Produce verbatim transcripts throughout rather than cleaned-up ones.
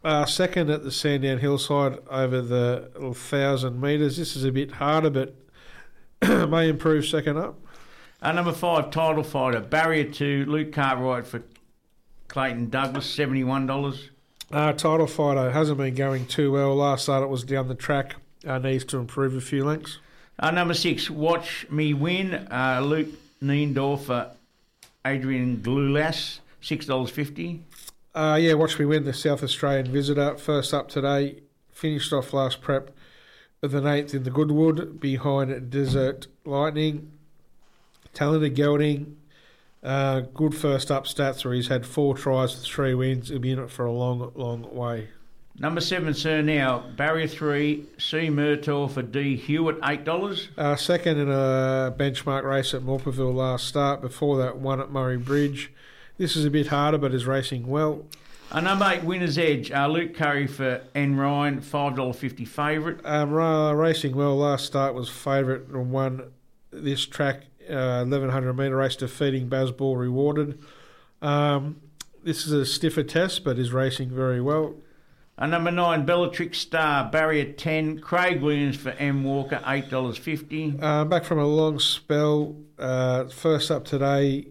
Uh, second at the Sandown Hillside over the one thousand metres. This is a bit harder, but may improve second up. Uh, number five, Title Fighter. Barrier two, Luke Cartwright for Clayton Douglas, seventy-one dollars. Uh, Title Fighter hasn't been going too well. Last start it was down the track. Uh, needs to improve a few lengths. Uh, number six, Watch Me Win. Uh, Luke Neendorf for Adrian Glulas, six dollars fifty. Uh, yeah, Watch Me Win, the South Australian visitor. First up today. Finished off last prep with an eighth in the Goodwood behind Desert Lightning. Talented gelding. Uh, good first up stats where he's had four tries with three wins. He'll be in it for a long, long way. Number seven, sir, now. Barrier three, C. Murtaugh for D. Hewitt, eight dollars. Uh, second in a benchmark race at Morpurville last start. Before that, one at Murray Bridge. This is a bit harder, but is racing well. Uh, number eight, Winner's Edge. Uh, Luke Curry for N. Ryan, five dollars fifty favourite. Um, uh, racing well. Last start was favourite and won this track, uh, eleven hundred metre race, defeating Bazball Rewarded. Um, this is a stiffer test, but is racing very well. Uh, number nine, Bellatrix Star, Barrier ten, Craig Williams for M. Walker, eight dollars fifty. Uh, back from a long spell. Uh, first up today.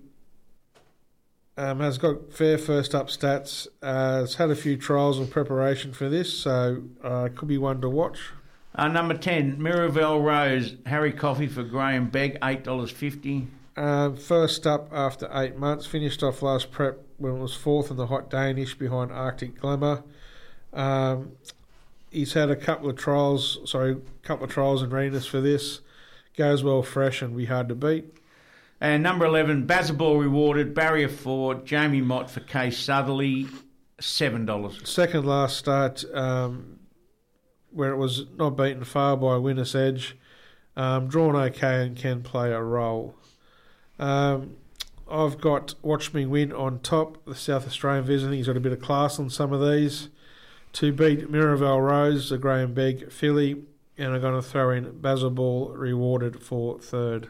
Um, has got fair first up stats. Uh, has had a few trials in preparation for this, so uh, could be one to watch. Uh, number ten, Miraval Rose, Harry Coffey for Graham Begg, eight dollars fifty. Uh, first up after eight months. Finished off last prep when it was fourth in the Hot Danish behind Arctic Glamour. Um, he's had a couple of trials, sorry, couple of trials in readiness for this. Goes well fresh and be hard to beat. And number eleven, Bazaball Rewarded, Barrier four, Jamie Mott for Case Southerly, seven dollars. Second last start, um, where it was not beaten far by Winner's Edge. Um, drawn okay and can play a role. Um, I've got Watch Me Win on top, the South Australian visiting. He's got a bit of class on some of these. To beat Miraval Rose, the Graham Begg filly, and I'm going to throw in Bazaball Rewarded for third.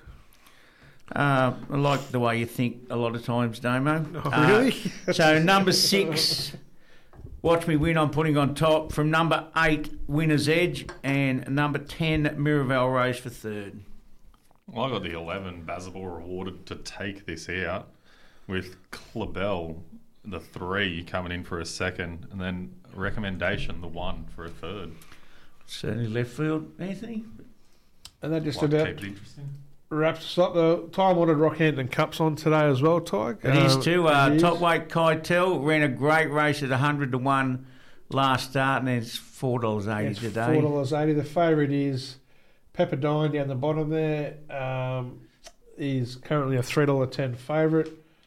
Uh, I like the way you think a lot of times, Damo. Oh, really? Uh, so number six, Watch Me Win, I'm putting on top. From number eight, Winner's Edge, and number ten, Miraval Rose for third. Well, I got the eleven, Bazaball Rewarded, to take this out, with Clabell, the three, coming in for a second, and then Recommendation, the one, for a third. Certainly left field, Anthony. And that just Like about to keep it interesting. wraps us up. The time-honoured Rockhampton Cup's on today as well, Ty. It is too. Uh, it is. top weight Keitel ran a great race at one hundred to one last start, and it's four dollars eighty It's today. four dollars eighty. The favourite is Pepperdine down the bottom there. Um, he's currently a three dollars ten favourite.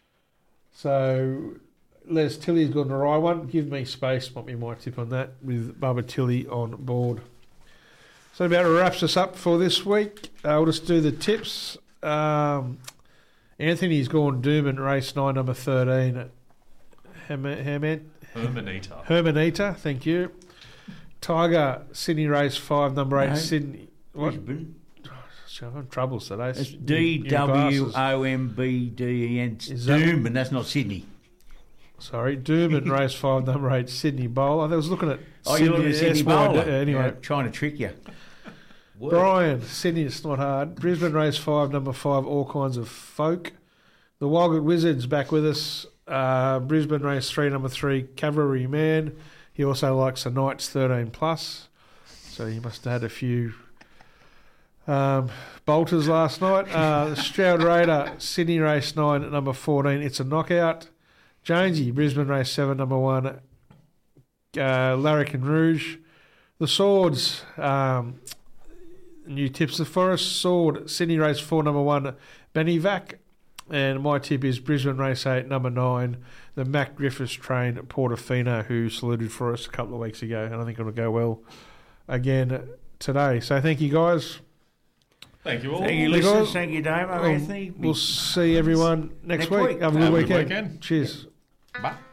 So Les Tilley's got an right one. Give me space, might be my tip on that, with Bubba Tilley on board. So that about wraps us up for this week. Uh, we'll just do the tips. Um, Anthony's gone Doom race nine, number thirteen at Herman, Hermanita. Hermanita, thank you. Tiger, Sydney race five, number eight, No. Sydney. What? Brisbane. I'm having troubles today. It's New- D new W glasses. O M B D E N. Is that- Doom, and that's not Sydney. Sorry, Doom and race five, number eight, Sydney Bowl. I was looking at Oh, you're looking at Sydney S Y D. Bowler. Anyway, Yeah, trying to trick you. Brian, Sydney, it's not hard. Brisbane race five, number five, all kinds of folk. The Wildwood Wizards back with us. Uh, Brisbane race three, number three, Cavalry Man. He also likes the Knights thirteen plus. So he must have had a few um, bolters last night. Uh, the Stroud Raider, Sydney race nine at number fourteen. It's a knockout. Jonesy, Brisbane race seven, number one, uh, Larrikin Rouge. The Swords, um, new tips for us. Sword, Sydney race four, number one, Benny Vac. And my tip is Brisbane race eight, number nine, the Mac Griffiths train, Portofino, who saluted for us a couple of weeks ago. And I think it'll go well again today. So thank you, guys. Thank you all. Thank you, Thank you. listeners. Thank you, Damo, Um, Anthony. We'll see everyone next, Next week. week. Have a good Have a good weekend. weekend. Cheers. Bye.